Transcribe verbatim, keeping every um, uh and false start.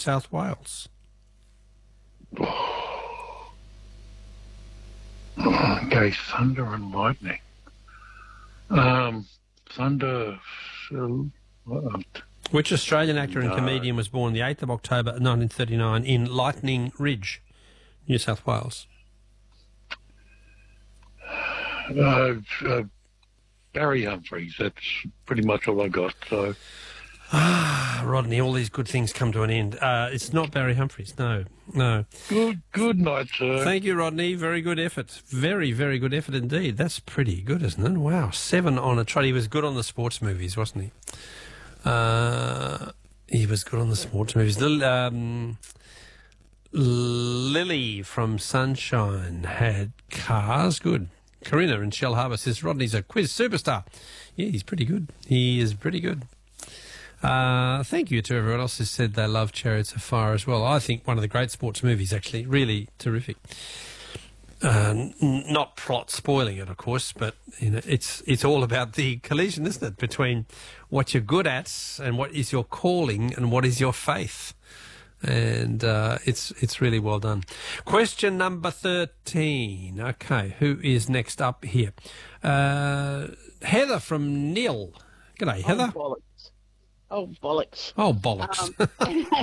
South Wales? Okay, thunder and lightning. Um, thunder. Uh, Which Australian actor and No. comedian was born the eighth of October nineteen thirty-nine in Lightning Ridge, New South Wales? uh, uh, Barry Humphries. That's pretty much all I got. So. Ah, Rodney, all these good things come to an end. Uh, it's not Barry Humphries, no, no. Good, good night, sir. Thank you, Rodney. Very good effort. Very, very good effort indeed. That's pretty good, isn't it? Wow, seven on a trot. He was good on the sports movies, wasn't he? Uh, he was good on the sports movies. Lil, um, Lily from Sunshine had cars. Good. Corinna in Shell Harbour says Rodney's a quiz superstar. Yeah, he's pretty good. He is pretty good. Uh, thank you to everyone else who said they love Chariots of Fire as well. I think one of the great sports movies, actually. Really terrific. Uh, n- not plot spoiling it, of course, but you know, it's it's all about the collision, isn't it, between what you're good at and what is your calling and what is your faith. And uh, it's it's really well done. Question number thirteen. Okay, who is next up here? Uh, Heather from Neil. G'day, Heather. Oh, bollocks. Oh, bollocks. Oh, bollocks. Um,